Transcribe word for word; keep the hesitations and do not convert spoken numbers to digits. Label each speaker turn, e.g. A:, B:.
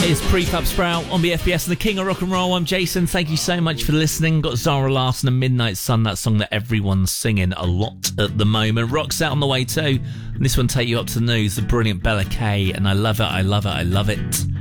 A: It's Prefab Sprout on B F B S and the King of Rock and Roll. I'm Jason. Thank you so much for listening. Got Zara Larsson and Midnight Sun, that song that everyone's singing a lot at the moment. Rock's out on the way too. And this one take you up to the news, the brilliant Bella Kay. And I love it, I love it, I love it.